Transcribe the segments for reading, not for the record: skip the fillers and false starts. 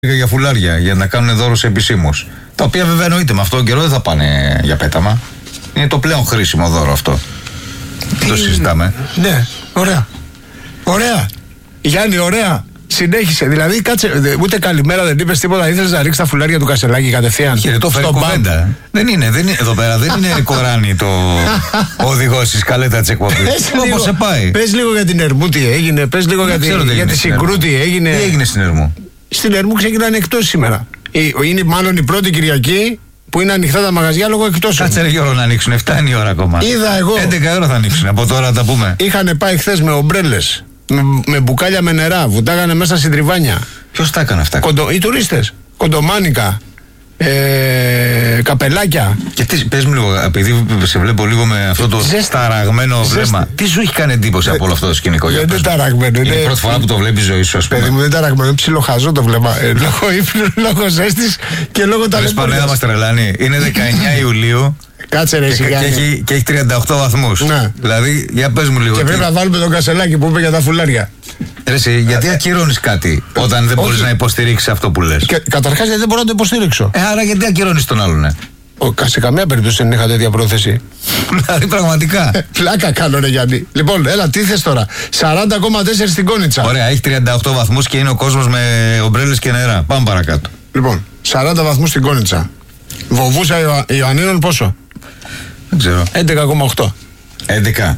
για φουλάρια για να κάνουν δώρο σε επισήμους. Τα οποία βέβαια εννοείται με αυτόν τον καιρό δεν θα πάνε για πέταμα. Είναι το πλέον χρήσιμο δώρο αυτό. Το συζητάμε. Ναι, ωραία. Ωραία. Γιάννη, ωραία. Συνέχισε. Δηλαδή, κάτσε. Ούτε καλημέρα δεν είπες τίποτα. Ήθελες να ρίξεις τα φουλάρια του Κασελάκη κατευθείαν. Κύριε, το φέρει κουβέντα. Δεν είναι εδώ πέρα, δεν είναι Κοράνι το οδηγός στη σκαλέτα της εκπομπής. Όπως σε πάει. Πες λίγο για την Ερμού τι έγινε. Πες λίγο για τη Συγκρού τι έγινε. Τι έγινε στην Ερμού? Στην Ερμού ξεκινάνε εκτός σήμερα. Είναι μάλλον η πρώτη Κυριακή που είναι ανοιχτά τα μαγαζιά λόγω εκτός. Κάτσε ρε Γιώργο να ανοίξουν. 7 είναι η ώρα ακόμα. Είδα εγώ. 11 ώρα θα ανοίξουν. Από τώρα τα πούμε. Είχαν πάει χθες με ομπρέλες. Με μπουκάλια με νερά. Βουτάγανε μέσα στην τριβάνια. Ποιος τα έκανε αυτά? Οι τουρίστες. Κοντομάνικα. Καπελάκια. Και τι, πες μου λίγο, επειδή σε βλέπω λίγο με αυτό το ταραγμένο βλέμμα. Τι σου έχει κάνει εντύπωση από όλο αυτό το σκηνικό? Δεν είναι ταραγμένο. Είναι η πρώτη φορά που το βλέπεις ζωή σου, ας πούμε. Παιδί μου, δεν είναι ταραγμένο. Είναι ψιλοχαζό το βλέμμα. Λόγω ύπνου, λόγω ζέστης και λόγω ταλαιπωρίας. Πανέα μας τρελάνει. Είναι 19 Ιουλίου. Κάτσε ρε και έχει 38 βαθμούς. Ναι. Δηλαδή, για πες μου λίγο. Και πρέπει να βάλουμε τον Κασελάκη που είπε για τα φουλάρια. Ρε εσύ, γιατί ακυρώνεις κάτι όταν δεν μπορείς να υποστηρίξεις αυτό που λες? Καταρχάς γιατί δεν μπορώ να το υποστηρίξω. Άρα γιατί ακυρώνεις τον άλλον, σε καμία περίπτωση δεν είχα τέτοια πρόθεση. Δηλαδή πραγματικά. Πλάκα κάνω ρε Γιάννη. Λοιπόν, έλα, τι θες τώρα? 40,4 στην Κόνιτσα. Ωραία, έχει 38 βαθμούς και είναι ο κόσμος με ομπρέλες και νερά. Πάμε παρακάτω. Λοιπόν, 40 βαθμούς στην Κόνιτσα. Βοβούσα Ιωαννίνων πόσο? Δεν ξέρω. 11,8. 11.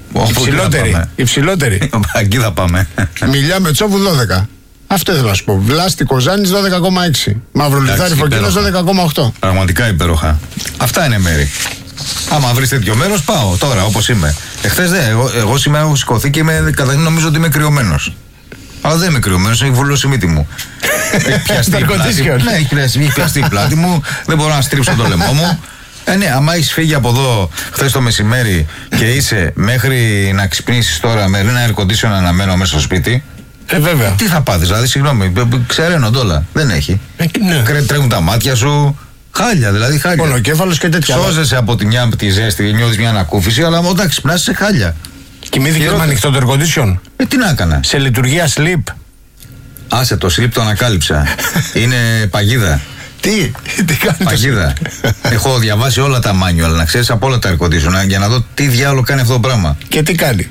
Υψηλότερη. Εκεί θα πάμε. Μιλιά με Τσόβου 12. Αυτό ήθελα να σου πω. Βλάστη Κοζάνης 12,6. Μαυρολιθάρι Φωκίνος 12,8. Πραγματικά υπέροχα. Αυτά είναι μέρη. Άμα βρεις τέτοιο μέρος, πάω τώρα όπως είμαι. Εχθές εγώ σήμερα έχω σηκωθεί και καταρχήν νομίζω ότι είμαι κρυωμένος. Αλλά δεν είμαι κρυωμένος, έχει βουλώσει η μύτη μου. Έχει πιαστεί η πλάτη. Ναι, έχει πιαστεί η πλάτη μου. Δεν μπορώ να στρίψω το λαιμό μου. Ναι, άμα έχεις φύγει από εδώ χθες το μεσημέρι και είσαι μέχρι να ξυπνήσεις τώρα με ένα air condition αναμένο μέσα στο σπίτι. Βέβαια. Τι θα πάθεις, δηλαδή, συγγνώμη, ξεραίνονται όλα. Δεν έχει. Ναι. Τρέχουν τα μάτια σου. Χάλια, δηλαδή χάλια. Πονοκέφαλος και τέτοια. Σώζεσαι από τη ζέστη, νιώθεις μια ανακούφιση, αλλά όταν ξυπνάς είσαι χάλια. Κοιμήθηκες με ανοιχτό το air condition? Τι να έκανα. Σε λειτουργία sleep. Άσε, το sleep το ανακάλυψα. Είναι παγίδα. Τι κάνει? Παγίδα. Έχω διαβάσει όλα τα manual, να ξέρεις, από όλα τα air condition, για να δω τι διάολο κάνει αυτό το πράγμα. Και τι κάνει?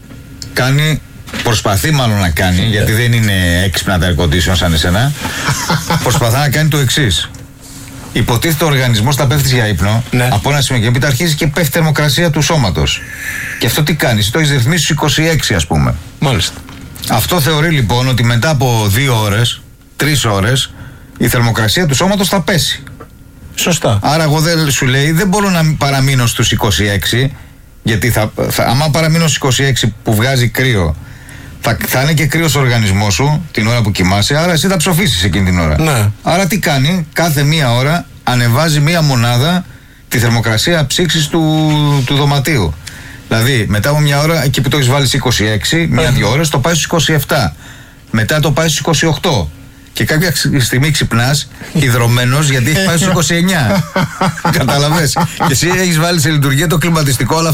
Προσπαθεί μάλλον να κάνει, γιατί δεν είναι έξυπνα τα air condition σαν εσένα. Προσπαθεί να κάνει το εξής. Υποτίθεται ο οργανισμός θα πέφτει για ύπνο, ναι, από ένα σημείο και έπειτα αρχίζει και πέφτει η θερμοκρασία του σώματος. Και αυτό τι κάνει? Το έχεις ρυθμίσει στους 26, ας πούμε. Μάλιστα. Αυτό θεωρεί λοιπόν ότι μετά από 2 ώρες, 3 ώρες, η θερμοκρασία του σώματος θα πέσει. Σωστά. Άρα εγώ σου λέει δεν μπορώ να παραμείνω στους 26, γιατί άμα παραμείνω στους 26 που βγάζει κρύο, θα είναι και κρύος ο οργανισμός σου την ώρα που κοιμάσαι, άρα εσύ θα ψοφήσεις εκείνη την ώρα. Ναι. Άρα τι κάνει? Κάθε μία ώρα ανεβάζει μία μονάδα τη θερμοκρασία ψήξης του δωματίου. Δηλαδή μετά από μια ώρα, εκεί που το έχεις βάλει στις 26, μία-δύο ώρες το πάει στους 27. Μετά το πάει στους 28. Και κάποια στιγμή ξυπνάς υδρωμένος γιατί έχει πάει στους 29. Καταλαβες. Και εσύ έχεις βάλει σε λειτουργία το κλιματιστικό, αλλά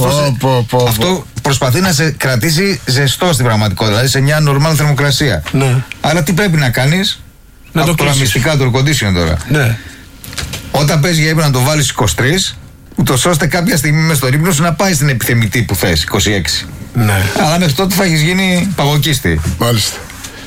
αυτό προσπαθεί να σε κρατήσει ζεστό στην πραγματικότητα, δηλαδή σε μια normal θερμοκρασία. Ναι. Άρα τι πρέπει να κάνεις? Να το κλείσεις. Μυστικά το air condition τώρα. Ναι. Όταν παίζει για ύπνο να το βάλεις 23, ούτως ώστε κάποια στιγμή μες στο ύπνο σου να πάει στην επιθεμητή που θες, 26. Ναι. Αλλά μέχρι τότε θα έχεις γίνει παγοκίστη. Μάλιστα.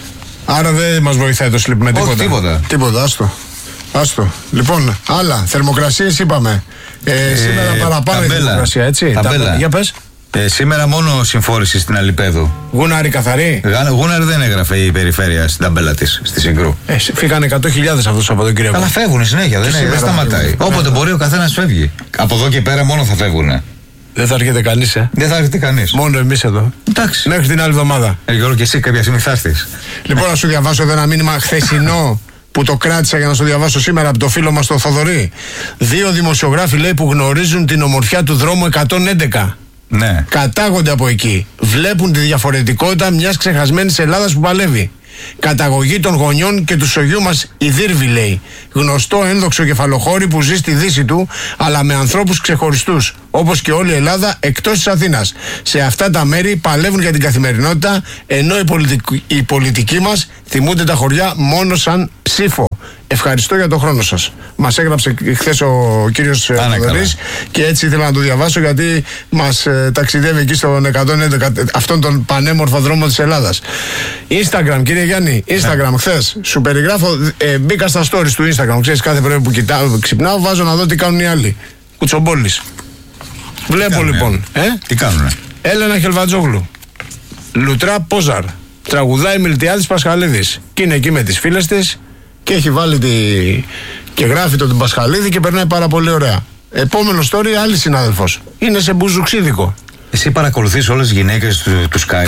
Άρα δεν μας βοηθάει το sleep με τίποτα. Όχι, τίποτα. Τίποτα, άστο. Λοιπόν, άλλα, θερμοκρασίες είπαμε. Σήμερα παραπάνω η θερμοκρασία, έτσι. Για πες. Σήμερα μόνο συμφόρηση στην Αλιπέδου. Γούναρη καθαρή. Γούναρη δεν έγραφε η περιφέρεια στην ταμπέλα της, στη Συγκρού. Φύγανε 100.000 αυτό το Σαββατοκύριακο. Αλλά φεύγουν συνέχεια, δεν σταματάει. Όποτε μπορεί ο καθένας φεύγει. Από εδώ και πέρα μόνο θα φεύγουν. Δεν θα έρχεται κανείς, Δεν θα έρχεται κανείς. Μόνο εμείς εδώ. Εντάξει. Μέχρι την άλλη εβδομάδα. Γιώργο, και εσύ κάποια στιγμή θα έρθεις. Λοιπόν, να σου διαβάσω εδώ ένα μήνυμα χθεσινό που το κράτησα για να σου διαβάσω σήμερα από το φίλο μας τον Θοδωρή. 2 δημοσιογράφοι λέει που γνωρίζουν την ομορφιά του δρόμου 111. Ναι. Κατάγονται από εκεί. Βλέπουν τη διαφορετικότητα μιας ξεχασμένης Ελλάδας που παλεύει. Καταγωγή των γονιών και του σογιού μας η Δύρβη, λέει. Γνωστό ένδοξο κεφαλοχώρι που ζει στη δύση του, αλλά με ανθρώπους ξεχωριστούς, όπως και όλη η Ελλάδα εκτός της Αθήνας. Σε αυτά τα μέρη παλεύουν για την καθημερινότητα, ενώ οι πολιτικοί μας θυμούνται τα χωριά μόνο σαν ψήφο. Ευχαριστώ για τον χρόνο σας. Μας έγραψε χθες ο κύριος Θοδωρής και έτσι ήθελα να το διαβάσω, γιατί μας ταξιδεύει εκεί στον 111, αυτόν τον πανέμορφο δρόμο της Ελλάδας. Instagram, κύριε Γιάννη, Instagram, χθες σου περιγράφω, μπήκα στα stories του Instagram. Ξέρεις, κάθε πρωί που ξυπνάω, βάζω να δω τι κάνουν οι άλλοι. Κουτσομπόλης. Βλέπω λοιπόν. Τι κάνουνε? Έλενα Χελβατζόγλου, Λουτρά Πόζαρ, τραγουδάει Μιλτιάδης Πασχαλίδης και είναι εκεί με τις φίλες της και έχει βάλει και γράφει τον Πασχαλίδη και περνάει πάρα πολύ ωραία. Επόμενο story, άλλη συνάδελφος. Είναι σε μπουζουξίδικο. Εσύ παρακολουθείς όλες τις γυναίκες του Sky?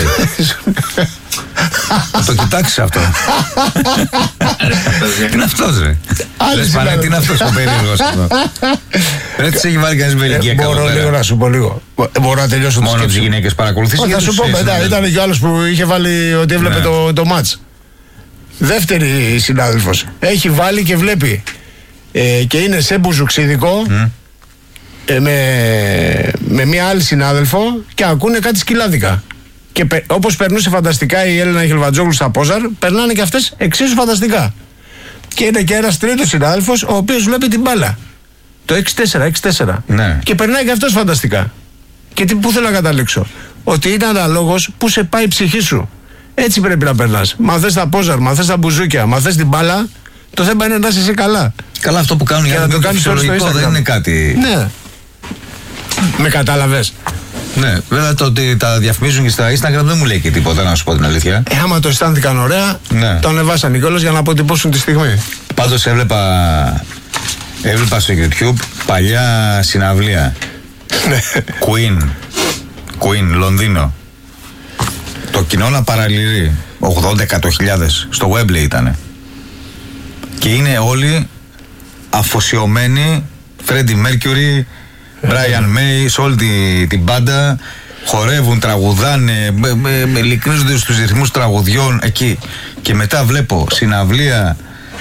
Θα το κοιτάξεις αυτό. Τι είναι αυτός, ρε? Τι είναι αυτός ο περίεργος αυτό? Ρε, της έχει βάλει κανείς με ηλικία κάτω πέρα? Μπορώ λίγο να σου πω λίγο. Μπορώ να τελειώσω το σκέψη. Μόνο τις γυναίκες παρακολουθείς? Θα σου πω μετά. Ήταν και άλλος που είχε βάλει ότι έβλεπε το μάτς. Δεύτερη συνάδελφος. Έχει βάλει και βλέπει. Και είναι σε μπουζουξίδικο. Με μια άλλη συνάδελφο και ακούνε κάτι σκυλάδικα. Και όπως περνούσε φανταστικά η Έλενα Χελβατζόγλου στα Πόζαρ, περνάνε και αυτές εξίσου φανταστικά. Και είναι και ένας τρίτος συνάδελφος, ο οποίος βλέπει την μπάλα. Το 6-4. Ναι. Και περνάει και αυτός φανταστικά. Και πού θέλω να καταλήξω? Ότι είναι αναλόγως που σε πάει η ψυχή σου. Έτσι πρέπει να περνάς. Μα θες τα Πόζαρ, μα θες τα μπουζούκια, μα θες την μπάλα, το θέμα είναι να είσαι εσύ καλά. Καλά, αυτό που κάνουν οι άλλοι είναι φυσιολογικό, δεν είναι κάτι. Ναι. Με κατάλαβες? Ναι, βέβαια το ότι τα διαφημίζουν και στα Instagram δεν μου λέει και τίποτα, να σου πω την αλήθεια. Άμα το αισθάνθηκαν ωραία, ναι, το ανεβάσαν κιόλας για να αποτυπώσουν τη στιγμή. Πάντως έβλεπα στο YouTube παλιά συναυλία. Queen, Λονδίνο. Το κοινό να παραλυρεί 80-100.000 στο Wembley ήτανε. Και είναι όλοι αφοσιωμένοι, Freddie Mercury, Brian May, σε όλη την μπάντα, χορεύουν, τραγουδάνε, ειλικρινίζονται στους ρυθμούς τραγουδιών εκεί. Και μετά βλέπω συναυλία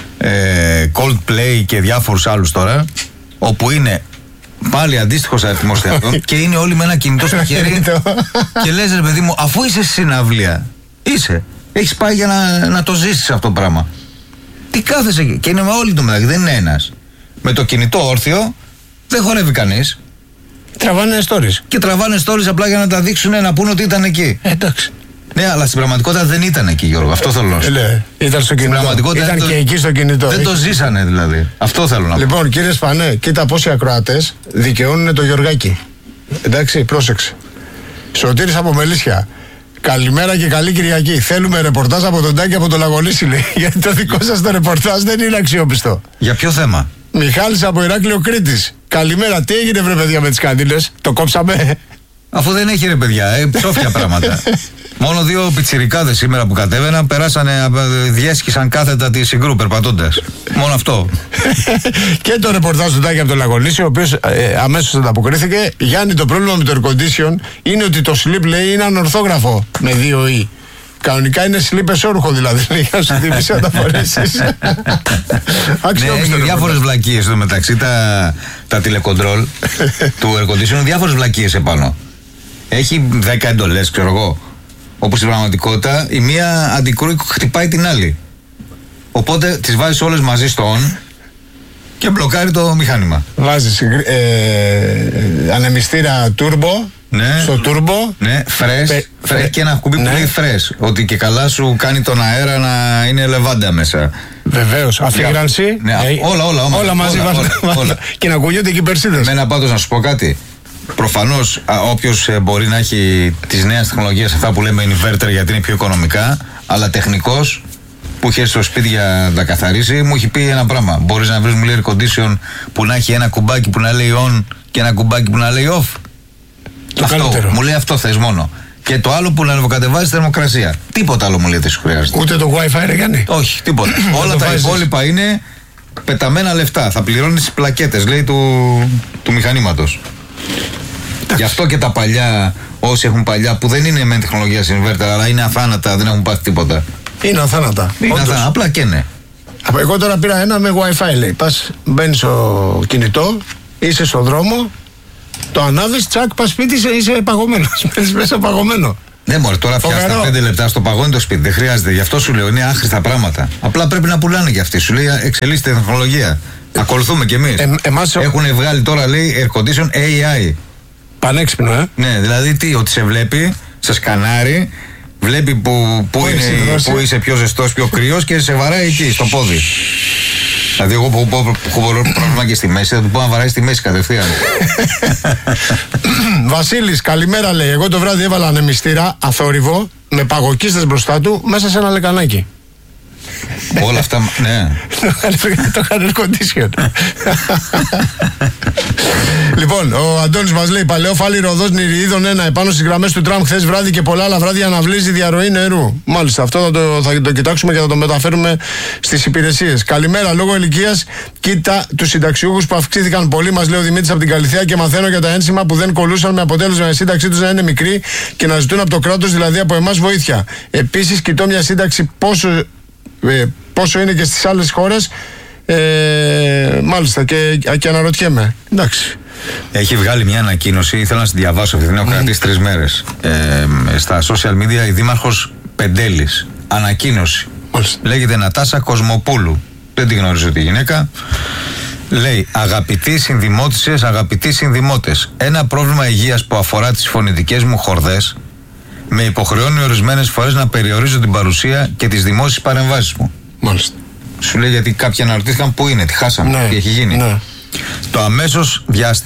Coldplay και διάφορους άλλους τώρα, όπου είναι πάλι αντίστοιχος αριθμός θεατών και είναι όλοι με ένα κινητό στο χέρι. Και λες, ρε παιδί μου, αφού είσαι στη συναυλία, έχεις πάει για να το ζήσεις αυτό το πράγμα. Τι κάθεσαι εκεί? Και είναι με όλοι το μεταξύ, δεν είναι ένας. Με το κινητό όρθιο, δεν χορεύει κανείς. Τραβάνε stories. Και τραβάνε stories απλά για να τα δείξουν, να πούνε ότι ήταν εκεί. Εντάξει. Ναι, αλλά στην πραγματικότητα δεν ήταν εκεί, Γιώργο. Αυτό θέλω να σου πω. Ήταν στο κινητό. Ήταν και εκεί στο κινητό. Δεν το ζήσανε δηλαδή. Αυτό θέλω να πω. Λοιπόν, κύριε Σπανέ, κοίτα πόσοι ακροατές δικαιώνουν το Γιωργάκη. Εντάξει, πρόσεξε. Σωτήρης από Μελίσια. Καλημέρα και καλή Κυριακή. Θέλουμε ρεπορτάζ από τον Τάκη από το Λαγονίσι, λέει. Γιατί το δικό σας το ρεπορτάζ δεν είναι αξιόπιστο. Για ποιο θέμα? Μιχάλης από Ηράκλειο Κρήτης. Καλημέρα, τι έγινε βρε παιδιά με τις καντίνες? Το κόψαμε? Αφού δεν έχει ρε παιδιά, ψόφια πράγματα. Μόνο 2 πιτσιρικάδες σήμερα που κατέβαιναν, περάσανε, διέσχισαν κάθετα τη Συγκρού περπατώντας. Μόνο αυτό. Και το ρεπορτάζ του Τάκη από το Λαγονίσι, ο οποίος αμέσως ανταποκρίθηκε. Γιάννη, το πρόβλημα με το air condition είναι ότι το slip, λέει, είναι ανορθόγραφο με 2 «η». Κανονικά είναι slip εσώρουχο δηλαδή. Για να σου θυμίσει να τα φορέσεις. Ναι, έχει διάφορες βλακίες εδώ μεταξύ. Τα τηλεκοντρόλ του air condition, διάφορες βλακίες επάνω. Έχει 10 εντολές, ξέρω εγώ. Όπως στην πραγματικότητα η μία αντικρούει, χτυπάει την άλλη. Οπότε τις βάζεις όλες μαζί στο on και μπλοκάρει το μηχάνημα. Βάζεις ανεμιστήρα turbo. Ναι, στο turbo. Ναι, fresh και ένα κουμπί που λέει fresh. Ότι και καλά σου κάνει τον αέρα να είναι λεβάντα μέσα. Βεβαίως, αφήγρανση. Ναι, όλα μαζί. Όλα. Και να κουνιούνται και οι περσίδες. Εμένα πάντως να σου πω κάτι. Προφανώς όποιος μπορεί να έχει τις νέες τεχνολογίες, αυτά που λέμε inverter, γιατί είναι πιο οικονομικά, αλλά τεχνικός που είχε στο σπίτι για να τα καθαρίσει, μου έχει πει ένα πράγμα. Μπορείς να βρεις, μου λέει, air condition που να έχει ένα κουμπάκι που να λέει on και ένα κουμπάκι που να λέει off? Αυτό, μου λέει, αυτό θες μόνο. Και το άλλο που να ανεβοκατεβάζει θερμοκρασία. Τίποτα άλλο μου λέει δεν σου χρειάζεται. Ούτε το wifi, ρε Γιάννη? Όχι, τίποτα. Όλα τα υπόλοιπα είναι πεταμένα λεφτά. Θα πληρώνεις τις πλακέτες, λέει, του μηχανήματος. Γι' αυτό και τα παλιά, όσοι έχουν παλιά, που δεν είναι με τεχνολογία inverter, αλλά είναι αθάνατα, δεν έχουν πάθει τίποτα. Είναι αθάνατα. Απλά και ναι. Εγώ τώρα πήρα ένα με Wi-Fi, λέει. Πας, μπαίνεις στο κινητό, είσαι στο δρόμο, το ανάβεις, τσακ, πας σπίτι, είσαι παγωμένος. Μπαίνεις μέσα παγωμένο. Ναι, μωρέ, τώρα φτιάχνει 5 λεπτά στο παγώνει το σπίτι. Δεν χρειάζεται. Γι' αυτό σου λέω είναι άχρηστα πράγματα. Απλά πρέπει να πουλάνε κι αυτοί. Σου λέει εξελίσσεται η τεχνολογία. Ακολουθούμε κι εμείς. Έχουν βγάλει τώρα, λέει, air condition AI. Πανέξυπνο, Ναι, δηλαδή τι, ότι σε βλέπει, σε σκανάρει, βλέπει που είσαι πιο ζεστός, πιο κρύος και σε βαράει εκεί, στο πόδι. Δηλαδή, εγώ που έχω πρόβλημα και στη μέση, θα του πω να βαράει στη μέση κατευθείαν. Βασίλης, καλημέρα, λέει. Εγώ το βράδυ έβαλα ανεμιστήρα, αθόρυβο, με παγοκίστες μπροστά του, μέσα σε ένα λεκανάκι. Όλα αυτά, ναι. Το είχαν air condition. Λοιπόν, ο Αντώνης μας λέει: Παλαιό φάλι Ροδός Νηριείδων 1 επάνω στις γραμμές του τραμ χθες βράδυ και πολλά άλλα βράδια αναβλύζει διαρροή νερού. Μάλιστα, αυτό θα το κοιτάξουμε και θα το μεταφέρουμε στις υπηρεσίες. Καλημέρα, λόγω ηλικίας, κοίτα τους συνταξιούχους που αυξήθηκαν πολύ, μας λέει ο Δημήτρης από την Καλυθέα, και μαθαίνω για τα ένσημα που δεν κολούσαν, με αποτέλεσμα η σύνταξή τους να είναι μικρή και να ζητούν από το κράτος, δηλαδή από εμάς, βοήθεια. Επίσης, κοιτώ μια σύνταξη πόσο είναι και στις άλλες χώρες. Μάλιστα, και αναρωτιέμαι. Εντάξει. Έχει βγάλει μια ανακοίνωση, ήθελα να τη διαβάσω, επειδή την έχω κρατήσει 3 μέρες. Στα social media η δήμαρχος Πεντέλης. Ανακοίνωση. Μάλιστα. Λέγεται Νατάσα Κοσμοπούλου. Δεν τη γνωρίζω τη γυναίκα. Λέει: Αγαπητοί συνδημότισσες, αγαπητοί συνδημότες, ένα πρόβλημα υγείας που αφορά τις φωνητικές μου χορδές με υποχρεώνει ορισμένες φορές να περιορίζω την παρουσία και τις δημόσιες παρεμβάσεις μου. Μάλιστα. Σου λέει γιατί κάποιοι αναρωτήθηκαν πού είναι, τι χάσαμε, τι έχει γίνει. Ναι. Το αμέσως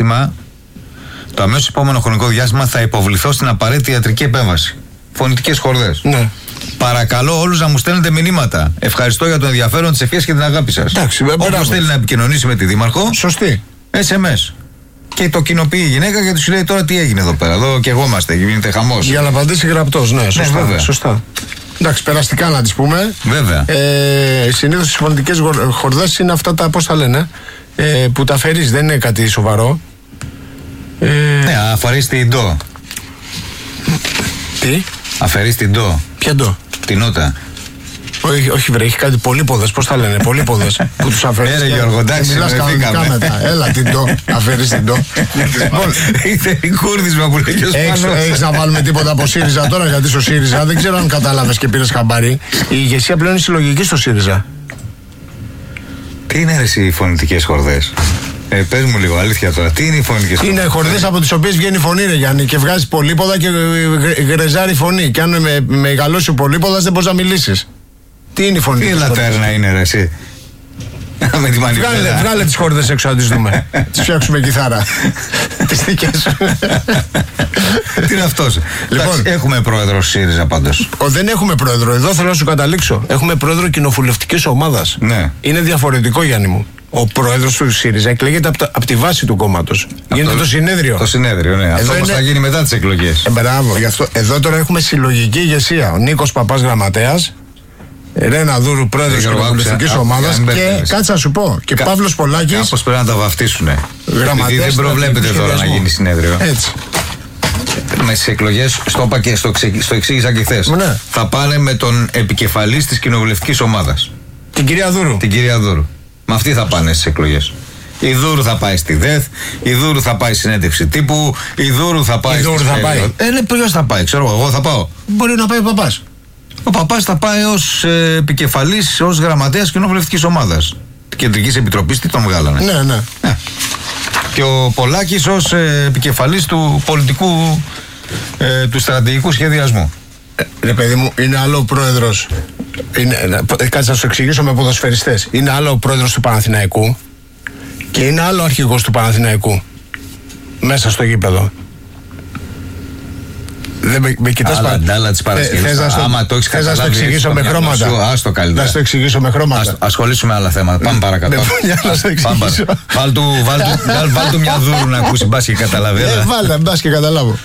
επόμενο χρονικό διάστημα θα υποβληθώ στην απαραίτητη ιατρική επέμβαση. Φωνητικές χορδές. Ναι. Παρακαλώ όλους να μου στέλνετε μηνύματα. Ευχαριστώ για το ενδιαφέρον, τις ευχές και την αγάπη σας. Όποιος θέλει να επικοινωνήσει με τη Δήμαρχο, σωστή. SMS. Και το κοινοποιεί η γυναίκα γιατί σου λέει τώρα τι έγινε εδώ πέρα. Εδώ και εγώ είμαστε, γίνεται χαμός. Για να απαντήσει γραπτός, ναι, σωστά. Ναι, σωστά. Εντάξει, περαστικά να τις πούμε. Βέβαια. Συνήθως οι φωνητικές χορδές είναι αυτά τα, πώς τα λένε, που τα αφαιρείς, δεν είναι κάτι σοβαρό. Ναι, αφαιρείς την ντο. Τι? Αφαιρείς την ντο. Ποια ντο? Την νότα. Όχι, βρε, έχει κάτι πολύποδες, πώς τα λένε, πολύποδες που τους αφαιρείς. Έρε Γιώργο, εντάξει, μετά. Έλα την ντο, αφαιρείς την ντο. Ήρθε η κούρδισμα που λέει και ο Σπάνος. Έχεις να βάλουμε τίποτα από ΣΥΡΙΖΑ τώρα, γιατί στο ΣΥΡΙΖΑ δεν ξέρω αν κατάλαβες και πήρες χαμπάρι. Η ηγεσία πλέον είναι συλλογική στο ΣΥΡΙΖΑ. Τι είναι ρε οι φωνητικές χορδές? Πες μου λίγο, αλήθεια τώρα, τι είναι οι φωνητικές χορδές? Είναι χορδές από τις οποίες βγαίνει φωνή, ρε Γιάννη, και βγάζει πολύποδα και γρεζάρει φωνή. Και αν μεγαλώσει ο πολύποδας δεν μπορείς να μιλήσεις. Τι είναι η φωνή? Τι λατέρνα είναι ρε εσύ? Με τη μανιβέλα. Βγάλε τις χόρδες έξω να τις δούμε. Τις φτιάξουμε κιθάρα. Τις δικές σου. Τι είναι αυτός? Λοιπόν, έχουμε πρόεδρο ΣΥΡΙΖΑ πάντως. Δεν έχουμε πρόεδρο. Εδώ θέλω να σου καταλήξω. Έχουμε πρόεδρο κοινοβουλευτικής ομάδας. Ναι. Είναι διαφορετικό, Γιάννη μου. Ο πρόεδρος του ΣΥΡΙΖΑ εκλέγεται από τη βάση του κόμματος. Γίνεται το συνέδριο. Το συνέδριο, ναι. Αυτό όμως θα γίνει μετά τις εκλογές. Μπράβο. Εδώ τώρα έχουμε συλλογική ηγεσία. Ο Νίκος Παπάς γραμματέας. Ρένα Δούρου, πρόεδρος της κοινοβουλευτικής ομάδας, και κάτσε να σου πω, και Παύλος Πολάκης. Κάπως πρέπει να τα βαφτίσουνε. Γιατί δεν προβλέπεται τώρα να γίνει συνέδριο. Έτσι. Με τις εκλογές, στο εξήγησα και χθες. Ναι. Θα πάνε με τον επικεφαλής της κοινοβουλευτικής ομάδας. Την κυρία Δούρου. Την κυρία Δούρου. Με αυτή θα πάνε στις εκλογές. Η Δούρου θα πάει στη ΔΕΘ, η Δούρου θα πάει συνέντευξη τύπου, η Δούρου θα πάει. Ναι, ποιος θα πάει, ξέρω εγώ θα πάω. Μπορεί να πάει ο Παπάς. Ο Παπάς θα πάει ως επικεφαλής, ως γραμματέας κοινοβουλευτικής ομάδας. Κεντρικής Επιτροπής, τι τον βγάλανε. Ναι. Και ο Πολάκης ως επικεφαλής του πολιτικού, του στρατηγικού σχεδιασμού. Ρε παιδί μου, είναι άλλο ο πρόεδρος. Κάτσε να σου εξηγήσω με ποδοσφαιριστές. Είναι άλλο ο πρόεδρος του Παναθηναϊκού και είναι άλλο ο αρχηγός του Παναθηναϊκού. Μέσα στο γήπεδο. Δεν με κοιτάς Άλλα της Παρασκευής. Άμα το έχεις καταλάβει, να το εξηγήσω με χρώματα. Άστο καλύτερα. Να το εξηγήσω με χρώματα. Ασχολήσουμε με άλλα θέματα. Πάμε παρακάτω. Βάλ' του μια Δούρου να ακούσει, μπας και καταλάβει. Βάλτε, μπας και καταλάβω.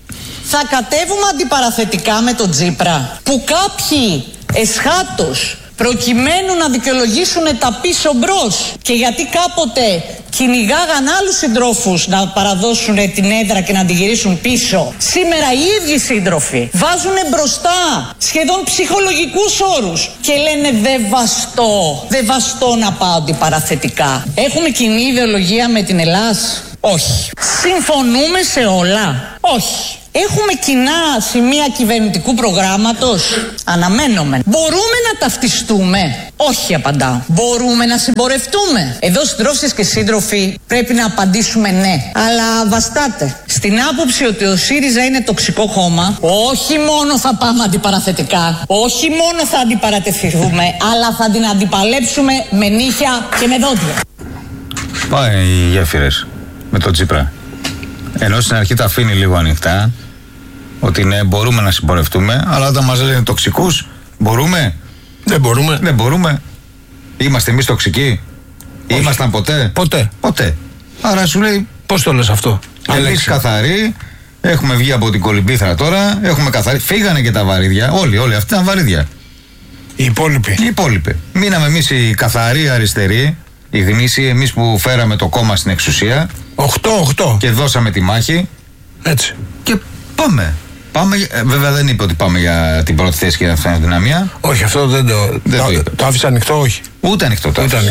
Θα κατέβουμε αντιπαραθετικά με τον Τσίπρα, που κάποιοι εσχάτως προκειμένου να δικαιολογήσουν τα πίσω μπρος και γιατί κάποτε κυνηγάγαν άλλους συντρόφους να παραδώσουν την έδρα και να την γυρίσουν πίσω. Σήμερα οι ίδιοι σύντροφοι βάζουν μπροστά σχεδόν ψυχολογικούς όρους και λένε δεν βαστώ να πάω αντιπαραθετικά. Έχουμε κοινή ιδεολογία με την Ελλάς? Όχι. Συμφωνούμε σε όλα? Όχι. Έχουμε κοινά σημεία κυβερνητικού προγράμματος? Αναμένουμε. Μπορούμε να ταυτιστούμε? Όχι, απαντάω. Μπορούμε να συμπορευτούμε? Εδώ, συντρόφισσες και σύντροφοι, πρέπει να απαντήσουμε ναι. Αλλά βαστάτε. Στην άποψη ότι ο ΣΥΡΙΖΑ είναι τοξικό κόμμα, όχι μόνο θα πάμε αντιπαραθετικά, όχι μόνο θα αντιπαρατεθούμε, αλλά θα την αντιπαλέψουμε με νύχια και με δόντια. Πάει οι γέφυρες με τον Τσίπρα. Ενώ στην αρχή τα αφήνει λίγο ανοιχτά, ότι ναι, μπορούμε να συμπορευτούμε, αλλά όταν μας λένε τοξικούς, μπορούμε? Δεν μπορούμε. Δεν μπορούμε. Είμαστε εμείς τοξικοί? Ήμασταν ποτέ? Ποτέ. Άρα σου λέει, πώς το λες αυτό? εμείς καθαροί, έχουμε βγει από την κολυμπήθρα τώρα, έχουμε καθαροί. Φύγανε και τα βαρύδια. Όλοι αυτοί ήταν βαρύδια. Οι υπόλοιποι. Μείναμε εμείς οι καθαροί αριστεροί, οι γνήσιοι, εμείς που φέραμε το κόμμα στην εξουσία. 8-8. Και δώσαμε τη μάχη. Έτσι. Και πάμε. Βέβαια δεν είπε ότι πάμε για την πρώτη θέση και αυτή είναι δυναμία. Όχι, αυτό δεν το άφησε ανοιχτό, όχι. Ούτε ανοιχτό το άφησε.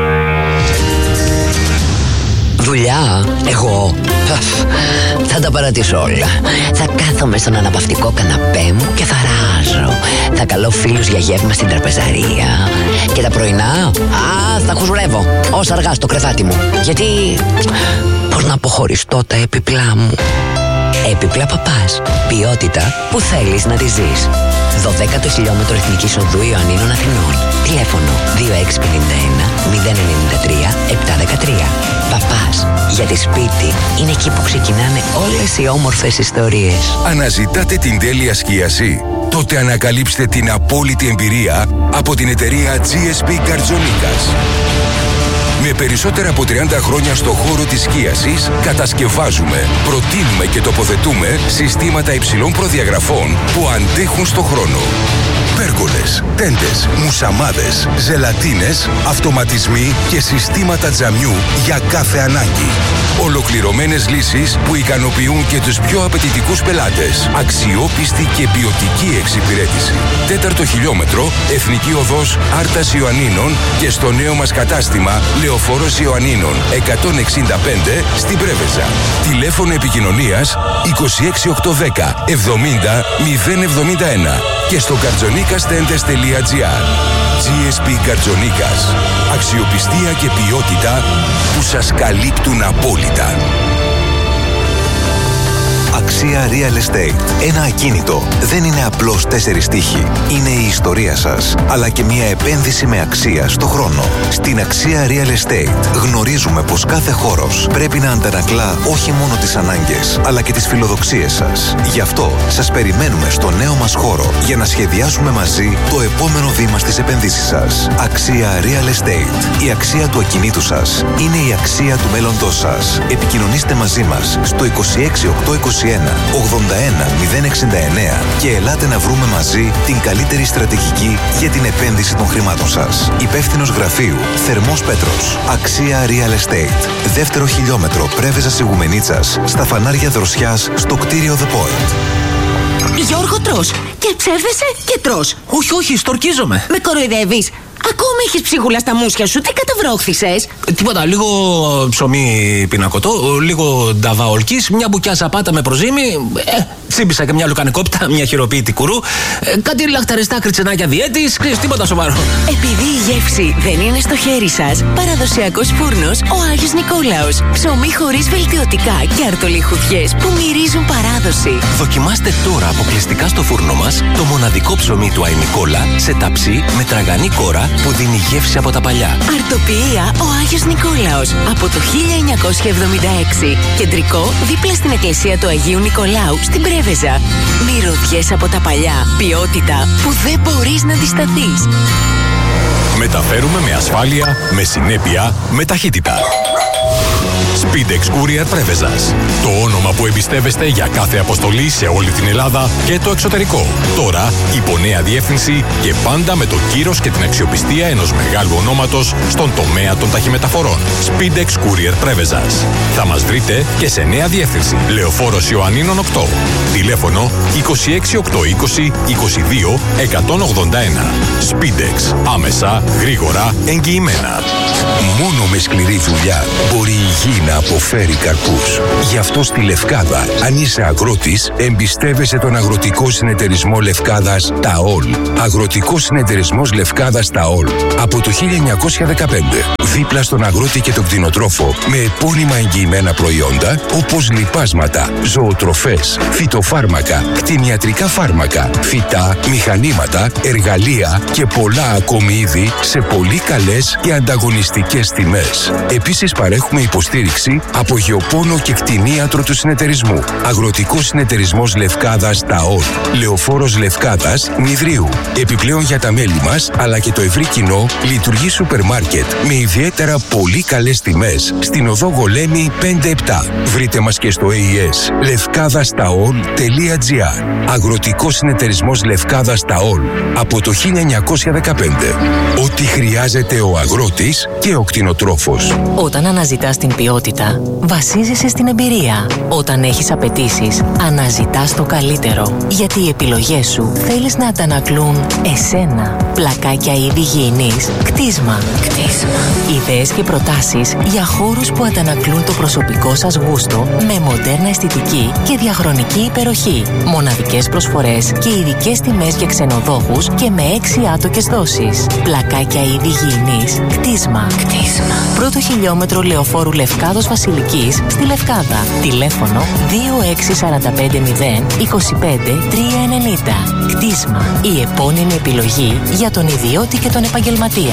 Δουλειά, εγώ θα τα παρατήσω όλα. Θα κάθομαι στον αναπαυτικό καναπέ μου και θα ράζω. Θα καλώ φίλους για γεύμα στην τραπεζαρία. Και τα πρωινά, θα χουζουρεύω όσα αργά στο κρεβάτι μου. Γιατί πώς να αποχωριστώ τα έπιπλά μου? Έπιπλα Παπάς. Ποιότητα που θέλεις να τη ζεις. 12ο χιλιόμετρο Εθνικής Οδού Ιωαννίνων Αθηνών. Τηλέφωνο 2651 093 713. Παπάς. Γιατί σπίτι είναι εκεί που ξεκινάνε όλες οι όμορφες ιστορίες. Αναζητάτε την τέλεια σκίαση? Τότε ανακαλύψτε την απόλυτη εμπειρία από την εταιρεία GSP Καρτζονίκας. Με περισσότερα από 30 χρόνια στο χώρο της σκίασης, κατασκευάζουμε, προτείνουμε και τοποθετούμε συστήματα υψηλών προδιαγραφών που αντέχουν στο χρόνο. Πέργολες, τέντες, μουσαμάδες, ζελατίνες, αυτοματισμοί και συστήματα τζαμιού για κάθε ανάγκη. Ολοκληρωμένες λύσεις που ικανοποιούν και τους πιο απαιτητικούς πελάτες. Αξιόπιστη και ποιοτική εξυπηρέτηση. 4ο χιλιόμετρο, Εθνική Οδός Άρτας Ιωαννίνων και στο νέο μας κατάστημα Λεωφόρος Ιωαννίνων 165 στην Πρέβεζα. Τηλέφωνο επικοινωνίας 26810 70 071 και στο kartzonikastentes.gr. GSP Καρτζονίκας. Αξιοπιστία και ποιότητα που σας καλύπτουν απόλυτα. Αξία Real Estate. Ένα ακίνητο δεν είναι απλώς 4 τοίχοι. Είναι η ιστορία σας, αλλά και μια επένδυση με αξία στο χρόνο. Στην Αξία Real Estate γνωρίζουμε πως κάθε χώρος πρέπει να αντανακλά όχι μόνο τις ανάγκες, αλλά και τις φιλοδοξίες σας. Γι' αυτό σας περιμένουμε στο νέο μας χώρο για να σχεδιάσουμε μαζί το επόμενο βήμα στις επενδύσεις σας. Αξία Real Estate. Η αξία του ακινήτου σας είναι η αξία του μέλλοντός σας. Επικοινωνήστε μαζί μας στο 26821 81 069 και ελάτε να βρούμε μαζί την καλύτερη στρατηγική για την επένδυση των χρημάτων σας. Υπεύθυνος γραφείου Θερμός Πέτρος. Αξία Real Estate. 2ο χιλιόμετρο Πρέβεζας Ιγουμενίτσας, στα φανάρια Δροσιάς, στο κτίριο The Point. Γιώργο, τρως και ψεύδεσαι και τρως. Όχι, στορκίζομαι. Με κοροϊδεύεις? Ακόμα έχεις ψίχουλα στα μουσια σου, τι καταβρόχθησες? Τίποτα, λίγο ψωμί πινακωτό, λίγο νταβαολκής, μια μπουκιά ζαπάτα με προζύμι, τσίμπησα και μια λουκανικόπιτα, μια χειροποίητη κουρού, κάτι λαχταριστά κριτσενάκια διέτης, τίποτα σοβαρό. Επειδή η γεύση δεν είναι στο χέρι σας, παραδοσιακός φούρνος ο Άγιος Νικόλαος. Ψωμί χωρίς βελτιωτικά και αρτολιχουδιές που μυρίζουν παράδοση. Δοκιμάστε τώρα αποκλειστικά στο φούρνο μας το μοναδικό ψωμί του Αϊνικόλα σε ταψί με τραγανή κόρα που δίνει γεύση από τα παλιά. Αρτοποιία ο Άγιος Νικόλαος από το 1976. Κεντρικό δίπλα στην εκκλησία του Αγίου Νικολάου στην Πρέβεζα. Μυρωδιές από τα παλιά. Ποιότητα που δεν μπορείς να αντισταθείς. Μεταφέρουμε με ασφάλεια, με συνέπεια, με ταχύτητα. Speedex Courier Πρέβεζας. Το όνομα που εμπιστεύεστε για κάθε αποστολή σε όλη την Ελλάδα και το εξωτερικό. Τώρα υπό νέα διεύθυνση και πάντα με το κύρος και την αξιοπιστία ενός μεγάλου ονόματος στον τομέα των ταχυμεταφορών. Speedex Courier Πρέβεζας. Θα μας βρείτε και σε νέα διεύθυνση. Λεωφόρος Ιωαννίνων 8. Τηλέφωνο 26820 22 181. Speedex. Άμεσα, γρήγορα, εγγυημένα. Μόνο με σκληρή δουλειά μπορεί η γη να αποφέρει καρπούς. Γι' αυτό στη Λευκάδα, αν είσαι αγρότης, εμπιστεύεσαι τον Αγροτικό Συνεταιρισμό Λευκάδας ΤΑΟΛ. Αγροτικός Συνεταιρισμός Λευκάδας ΤΑΟΛ. Από το 1915. Δίπλα στον αγρότη και τον κτηνοτρόφο. Με επώνυμα εγγυημένα προϊόντα όπως λιπάσματα, ζωοτροφές, φυτοφάρμακα, κτηνιατρικά φάρμακα, φυτά, μηχανήματα, εργαλεία και πολλά ακόμη είδη σε πολύ καλές και ανταγωνιστικές τιμές. Επίσης παρέχουμε υποστήριξη από γεωπόνο και κτηνίατρο του συνεταιρισμού. Αγροτικός Συνεταιρισμός Λευκάδας ΤΑΟΛ. Λεωφόρος Λευκάδας Νηδρίου. Επιπλέον για τα μέλη μας αλλά και το ευρύ κοινό λειτουργεί σούπερ μάρκετ με ιδιαίτερα πολύ καλές τιμές στην οδό Γολέμη 5-7. Βρείτε μας και στο AES levkadastaol.gr. Αγροτικός Συνεταιρισμός Λευκάδας ΤΑΟΛ από το 1915. Ό,τι χρειάζεται ο αγρότης και ο κτηνοτρόφος. Όταν αναζητάς την ποιότητα, βασίζεσαι στην εμπειρία. Όταν έχεις απαιτήσεις, αναζητάς το καλύτερο. Γιατί οι επιλογές σου θέλεις να αντανακλούν εσένα. Πλακάκια είδη υγιεινής. Κτίσμα. Ιδέες και προτάσεις για χώρους που αντανακλούν το προσωπικό σας γούστο με μοντέρνα αισθητική και διαχρονική υπεροχή. Μοναδικές προσφορές και ειδικές τιμές για ξενοδόχους και με 6 άτοκες δόσεις. Πλακάκια είδη υγιεινής. Κτίσμα. Πρώτο χιλιόμετρο Λεωφόρου Λευκάδος Βασιλικής στη Λευκάδα. Τηλέφωνο 26450 25 390. Κτίσμα. Η επώνυμη επιλογή για τον ιδιώτη και τον επαγγελματία.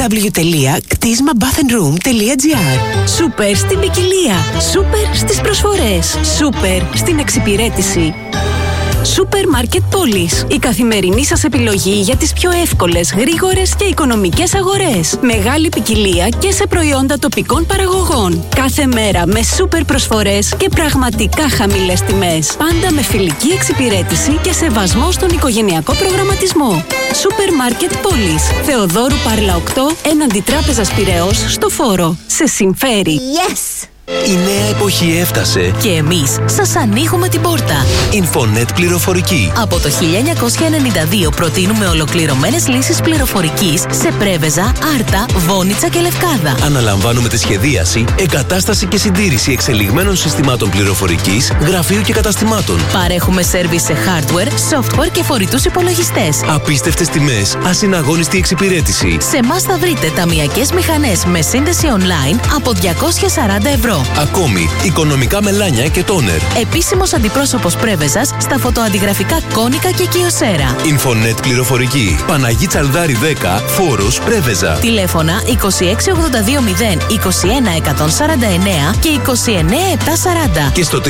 www.ktizmabathandroom.gr. Σούπερ στην ποικιλία. Σούπερ στις προσφορές. Σούπερ στην εξυπηρέτηση. Σούπερ Μάρκετ Πόλης. Η καθημερινή σας επιλογή για τις πιο εύκολες, γρήγορες και οικονομικές αγορές. Μεγάλη ποικιλία και σε προϊόντα τοπικών παραγωγών. Κάθε μέρα με σούπερ προσφορές και πραγματικά χαμηλές τιμές. Πάντα με φιλική εξυπηρέτηση και σεβασμό στον οικογενειακό προγραμματισμό. Σούπερ Μάρκετ Πόλης. Θεοδόρου Πάρλα 8, έναντι Τράπεζας Πειραιώς, στο Φόρο. Σε συμφέρει. Yes! Η νέα εποχή έφτασε και εμείς σας ανοίγουμε την πόρτα. Infonet Πληροφορική. Από το 1992 προτείνουμε ολοκληρωμένες λύσεις πληροφορικής σε Πρέβεζα, Άρτα, Βόνιτσα και Λευκάδα. Αναλαμβάνουμε τη σχεδίαση, εγκατάσταση και συντήρηση εξελιγμένων συστημάτων πληροφορικής, γραφείου και καταστημάτων. Παρέχουμε σέρβις σε hardware, software και φορητούς υπολογιστές. Απίστευτες τιμές, ασυναγώνιστη εξυπηρέτηση. Σε εμάς θα βρείτε ταμειακές μηχανές με σύνδεση online από 240 ευρώ. Ακόμη, οικονομικά μελάνια και τόνερ. Επίσημος αντιπρόσωπος Πρέβεζας στα φωτοαντιγραφικά Κόνικα και Κιοσέρα. Infonet Πληροφορική. Παναγή Τσαλδάρη 10, Φόρος, Πρέβεζα. Τηλέφωνα 26220 21149 και 29740. Και στο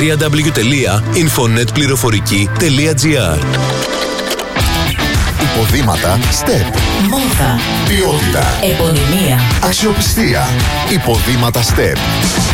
www.infonetpleηροφορική.gr. Υποδήματα STEP. Μόδα. Ποιότητα. Επωνυμία. Αξιοπιστία. Υποδήματα STEP.